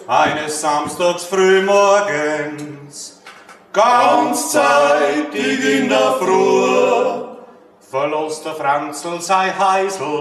eines Samstags frühmorgens, ganz zeitig in der Früh, verlässt der Franzl sein Häusl